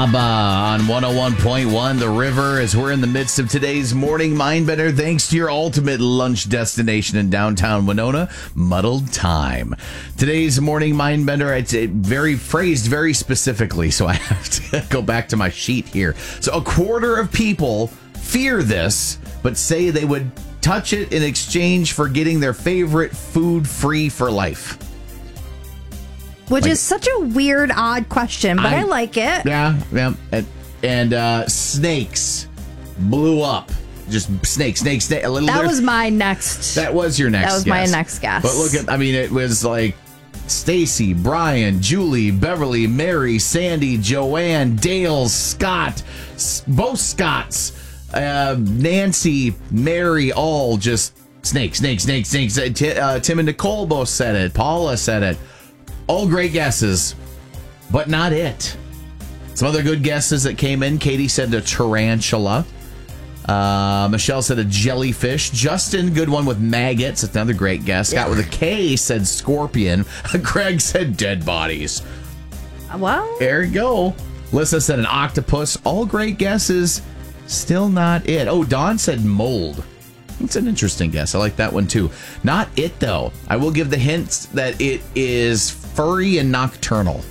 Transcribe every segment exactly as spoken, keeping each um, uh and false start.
On one oh one point one, The River, as we're in the midst of today's morning Mindbender, thanks to your ultimate lunch destination in downtown Winona, Muddled Time. Today's morning Mindbender, it's very phrased very specifically, so I have to go back to my sheet here. So a quarter of people fear this, but say they would touch it in exchange for getting their favorite food free for life. Which like, is such a weird, odd question, but I, I like it. Yeah, yeah. And, and uh, snakes blew up. Just snake, snake, snake. A little. That was my next. That was your next. That was guess. my next guess. But look at, I mean, it was like Stacy, Brian, Julie, Beverly, Mary, Sandy, Joanne, Dale, Scott, both Scotts, uh, Nancy, Mary, all just snake, snake, snake, snake. Uh, Tim and Nicole both said it. Paula said it. All great guesses, but not it. Some other good guesses that came in. Katie said a tarantula. Uh, Michelle said a jellyfish. Justin, good one with maggots. That's another great guess. Scott with a K said scorpion. Greg said dead bodies. Well, there you go. Lissa said an octopus. All great guesses. Still not it. Oh, Dawn said mold. It's an interesting guess. I like that one too. Not it though. I will give the hints that it is furry and nocturnal.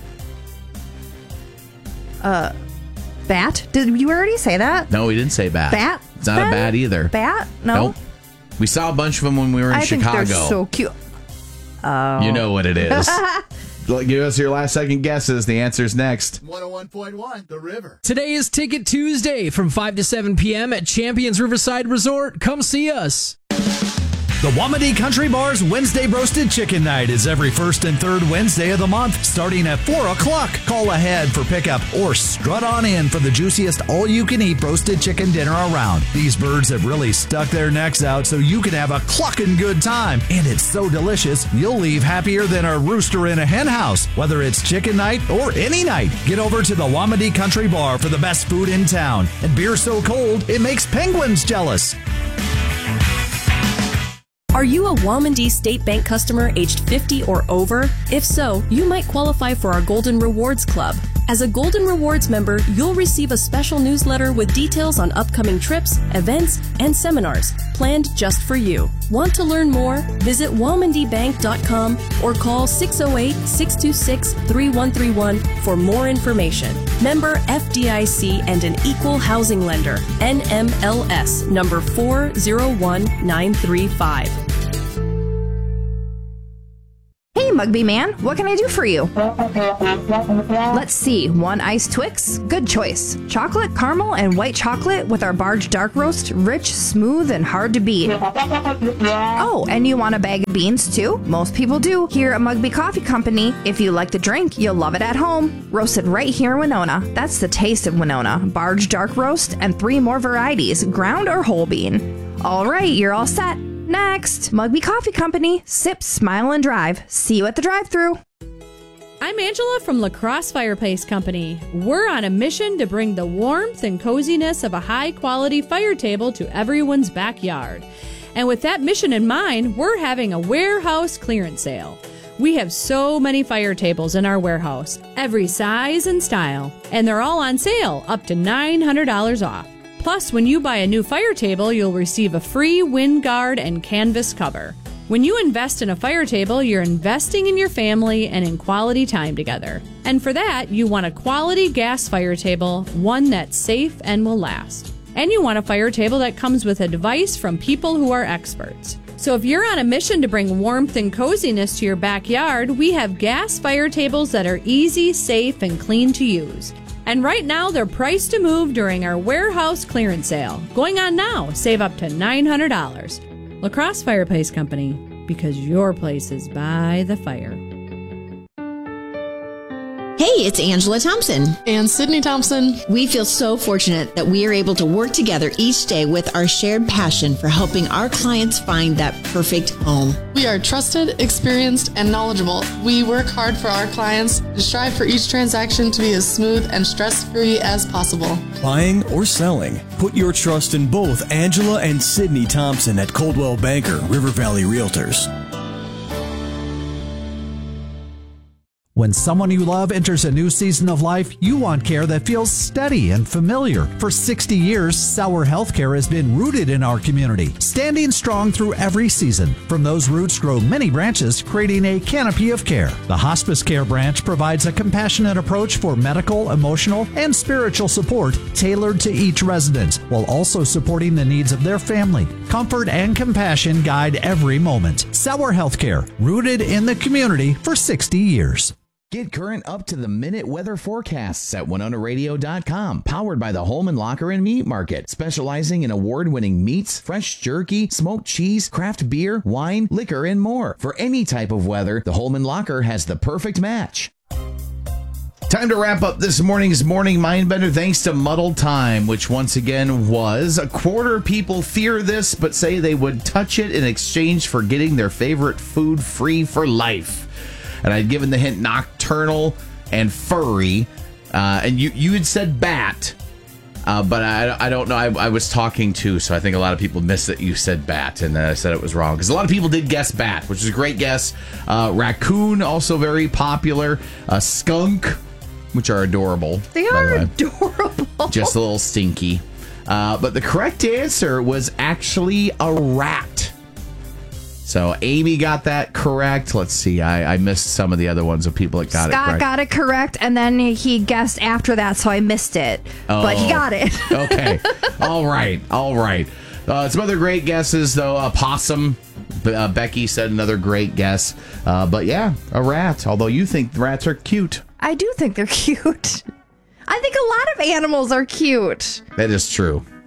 Uh, bat? Did you already say that? No, we didn't say bat. Bat? It's not Ben? a bat either. Bat? No. Nope. We saw a bunch of them when we were in I Chicago. think they're so cute. Oh. You know what it is. Give us your last second guesses. The answer's next. one oh one point one, The River. Today is Ticket Tuesday from five to seven p.m. at Champions Riverside Resort. Come see us. The Wamedy Country Bar's Wednesday Roasted Chicken Night is every first and third Wednesday of the month, starting at four o'clock. Call ahead for pickup or strut on in for the juiciest all-you-can-eat roasted chicken dinner around. These birds have really stuck their necks out so you can have a clucking good time. And it's so delicious, you'll leave happier than a rooster in a hen house. Whether it's chicken night or any night, get over to the Wamedy Country Bar for the best food in town. And beer so cold, it makes penguins jealous. Are you a Wamedy State Bank customer aged fifty or over? If so, you might qualify for our Golden Rewards Club. As a Golden Rewards member, you'll receive a special newsletter with details on upcoming trips, events, and seminars planned just for you. Want to learn more? Visit wamedy bank dot com or call six oh eight, six two six, three one three one for more information. Member F D I C and an equal housing lender. N M L S number four zero one nine three five. Hey, Mugby Man, what can I do for you? Let's see. One iced Twix? Good choice. Chocolate, caramel, and white chocolate with our Barge Dark Roast. Rich, smooth, and hard to beat. Oh, and you want a bag of beans too? Most people do. Here at Mugby Coffee Company, if you like the drink, you'll love it at home. Roasted right here in Winona. That's the taste of Winona. Barge Dark Roast and three more varieties, ground or whole bean. All right, you're all set. Next, Mugby Coffee Company. Sip, smile, and drive. See you at the drive-thru. I'm Angela from La Crosse Fireplace Company. We're on a mission to bring the warmth and coziness of a high-quality fire table to everyone's backyard. And with that mission in mind, we're having a warehouse clearance sale. We have so many fire tables in our warehouse, every size and style, and they're all on sale, up to nine hundred dollars off. Plus, when you buy a new fire table, you'll receive a free wind guard and canvas cover. When you invest in a fire table, you're investing in your family and in quality time together. And for that, you want a quality gas fire table, one that's safe and will last. And you want a fire table that comes with advice from people who are experts. So if you're on a mission to bring warmth and coziness to your backyard, we have gas fire tables that are easy, safe, and clean to use. And right now, they're priced to move during our warehouse clearance sale. Going on now, save up to nine hundred dollars. La Crosse Fireplace Company, because your place is by the fire. Hey, it's Angela Thompson. And Sydney Thompson. We feel so fortunate that we are able to work together each day with our shared passion for helping our clients find that perfect home. We are trusted, experienced, and knowledgeable. We work hard for our clients to strive for each transaction to be as smooth and stress-free as possible. Buying or selling, put your trust in both Angela and Sydney Thompson at Coldwell Banker River Valley Realtors. When someone you love enters a new season of life, you want care that feels steady and familiar. For sixty years, Sauer Healthcare has been rooted in our community, standing strong through every season. From those roots grow many branches, creating a canopy of care. The Hospice Care branch provides a compassionate approach for medical, emotional, and spiritual support tailored to each resident, while also supporting the needs of their family. Comfort and compassion guide every moment. Sauer Healthcare, rooted in the community for sixty years. Get current up-to-the-minute weather forecasts at winona radio dot com. Powered by the Holman Locker and Meat Market. Specializing in award-winning meats, fresh jerky, smoked cheese, craft beer, wine, liquor, and more. For any type of weather, the Holman Locker has the perfect match. Time to wrap up this morning's Morning Mindbender thanks to Muddled Time, which once again was a quarter of people fear this, but say they would touch it in exchange for getting their favorite food free for life. And I'd given the hint nocturnal and furry, uh, and you you had said bat, uh, but I, I don't know. I, I was talking to, so I think a lot of people missed that you said bat, and then I said it was wrong because a lot of people did guess bat, which is a great guess. Uh, raccoon, also very popular. Uh, skunk, which are adorable. They are adorable. Just a little stinky. Uh, but the correct answer was actually a rat. So Amy got that correct. Let's see. I, I missed some of the other ones of people that got Scott it correct. Scott got it correct, and then he guessed after that, so I missed it. Oh, but he got it. Okay. All right. All right. Uh, some other great guesses, though. Uh, possum. Uh, Becky said another great guess. Uh, but yeah, a rat. Although you think rats are cute. I do think they're cute. I think a lot of animals are cute. That is true.